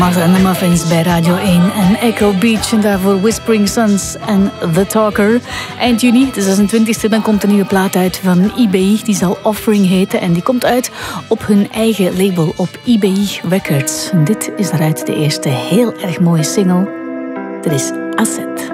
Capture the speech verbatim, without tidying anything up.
Martha en de Muffins bij Radio één en Echo Beach. En daarvoor Whispering Suns en The Talker. Eind juni, de zesentwintigste, dan komt een nieuwe plaat uit van I B I. Die zal Offering heten en die komt uit op hun eigen label op I B I Records. En dit is eruit de eerste heel erg mooie single. Dit is Asset.